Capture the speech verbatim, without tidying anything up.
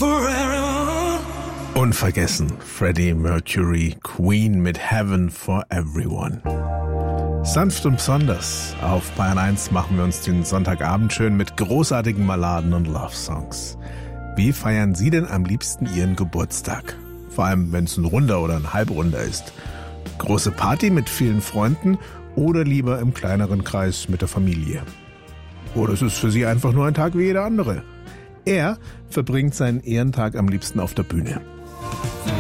for everyone. Unvergessen, Freddie Mercury, Queen mit Heaven for Everyone. Sanft und besonders. Auf Bayern eins machen wir uns den Sonntagabend schön mit großartigen Balladen und Love-Songs. Wie feiern Sie denn am liebsten Ihren Geburtstag? Vor allem, wenn es ein runder oder ein halbrunder ist. Große Party mit vielen Freunden oder lieber im kleineren Kreis mit der Familie? Oder ist es für Sie einfach nur ein Tag wie jeder andere? Er verbringt seinen Ehrentag am liebsten auf der Bühne.